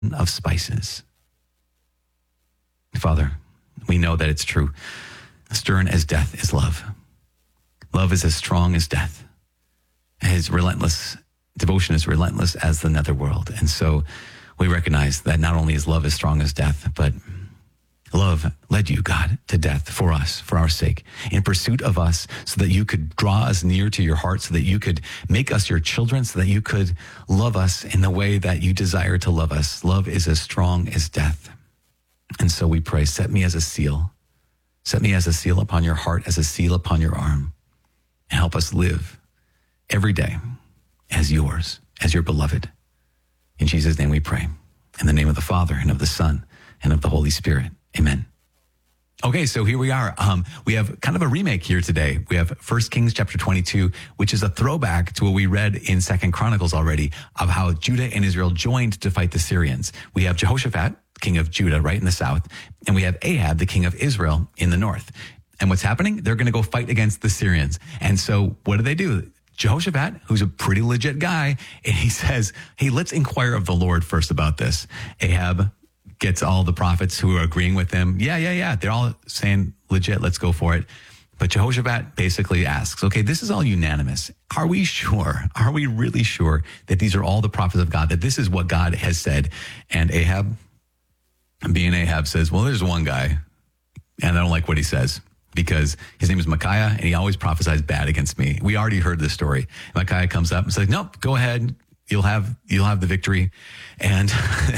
of spices. Father, we know that it's true. Stern as death is love. Love is as strong as death. His relentless devotion is relentless as the netherworld. And so we recognize that not only is love as strong as death, but love led you, God, to death for us, for our sake, in pursuit of us, so that you could draw us near to your heart, so that you could make us your children, so that you could love us in the way that you desire to love us. Love is as strong as death. And so we pray, set me as a seal. Set me as a seal upon your heart, as a seal upon your arm, and help us live every day as yours, as your beloved. In Jesus' name we pray. In the name of the Father, and of the Son, and of the Holy Spirit. Amen. Okay, so here we are. We have kind of a remake here today. We have 1 Kings chapter 22, which is a throwback to what we read in 2 Chronicles already, of how Judah and Israel joined to fight the Syrians. We have Jehoshaphat, king of Judah, right in the south, and we have Ahab, the king of Israel, in the north. And what's happening? They're going to go fight against the Syrians. And so what do? Jehoshaphat, who's a pretty legit guy, and he says, hey, let's inquire of the Lord first about this. Ahab gets all the prophets who are agreeing with him. Yeah. They're all saying legit, let's go for it. But Jehoshaphat basically asks, okay, this is all unanimous. Are we sure? Are we really sure that these are all the prophets of God, that this is what God has said? And Ahab, being Ahab, says, well, there's one guy, and I don't like what he says, because his name is Micaiah, and he always prophesies bad against me. We already heard this story. Micaiah comes up and says, nope, go ahead. You'll have the victory. And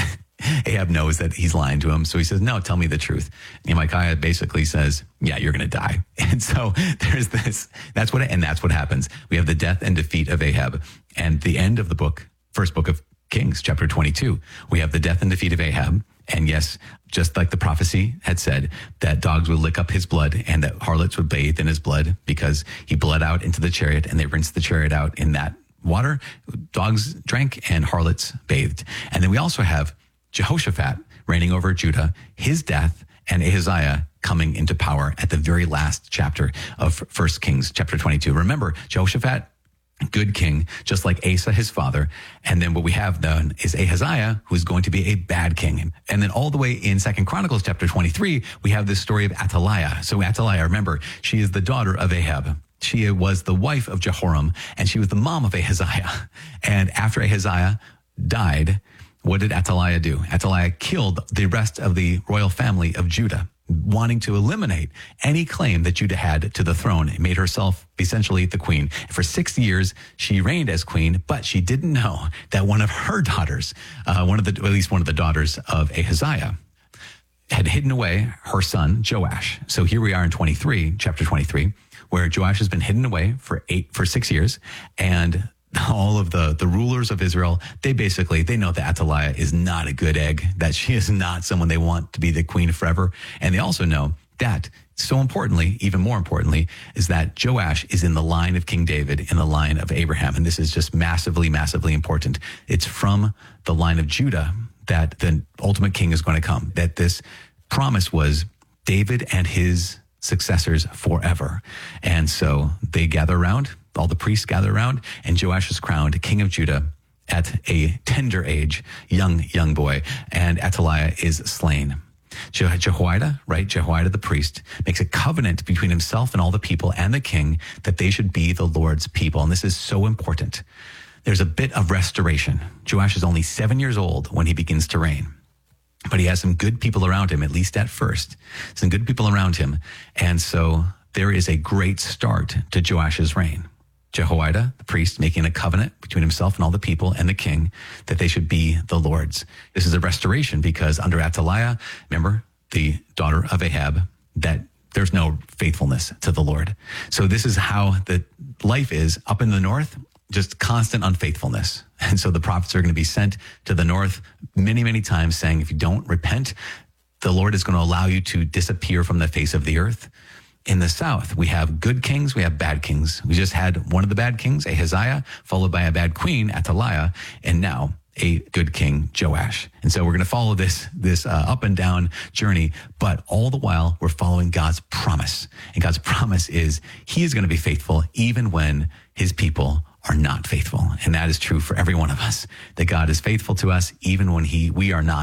Ahab knows that he's lying to him. So he says, no, tell me the truth. And Micaiah basically says, yeah, you're going to die. And so there's this, that's what happens. We have the death and defeat of Ahab. And the end of the book, first book of Kings, chapter 22, we have the death and defeat of Ahab. And yes, just like the prophecy had said, that dogs would lick up his blood and that harlots would bathe in his blood, because he bled out into the chariot and they rinsed the chariot out in that water. Dogs drank and harlots bathed. And then we also have Jehoshaphat reigning over Judah, his death, and Ahaziah coming into power at the very last chapter of 1 Kings chapter 22. Remember, Jehoshaphat, good king, just like Asa, his father. And then what we have done is Ahaziah, who's going to be a bad king. And then all the way in 2 Chronicles chapter 23, we have this story of Athaliah. So Athaliah, remember, she is the daughter of Ahab. She was the wife of Jehoram, and she was the mom of Ahaziah. And after Ahaziah died, what did Athaliah do? Athaliah killed the rest of the royal family of Judah, wanting to eliminate any claim that Judah had to the throne. It made herself essentially the queen. For 6 years, she reigned as queen, but she didn't know that one of her daughters, at least one of the daughters of Ahaziah, had hidden away her son, Joash. So here we are in chapter 23, where Joash has been hidden away for 6 years, and all of the rulers of Israel, they know that Athaliah is not a good egg, that she is not someone they want to be the queen forever. And they also know that, so importantly, even more importantly, is that Joash is in the line of King David, in the line of Abraham. And this is just massively, massively important. It's from the line of Judah that the ultimate king is going to come, that this promise was David and his successors forever. And so they gather around, all the priests gather around, and Joash is crowned king of Judah at a tender age, young boy, and Athaliah is slain. Jehoiada the priest, makes a covenant between himself and all the people and the king that they should be the Lord's people. And this is so important. There's a bit of restoration. Joash is only 7 years old when he begins to reign, but he has some good people around him, at least at first, some good people around him. And so there is a great start to Joash's reign. Jehoiada, the priest, making a covenant between himself and all the people and the king that they should be the Lord's. This is a restoration because under Athaliah, remember, the daughter of Ahab, that there's no faithfulness to the Lord. So this is how the life is up in the north, just constant unfaithfulness. And so the prophets are going to be sent to the north many, many times saying, if you don't repent, the Lord is going to allow you to disappear from the face of the earth. In the south, we have good kings, we have bad kings. We just had one of the bad kings, Ahaziah, followed by a bad queen, Athaliah, and now a good king, Joash. And so we're going to follow this up and down journey, but all the while we're following God's promise. And God's promise is he is going to be faithful even when his people are not faithful. And that is true for every one of us, that God is faithful to us even when we are not.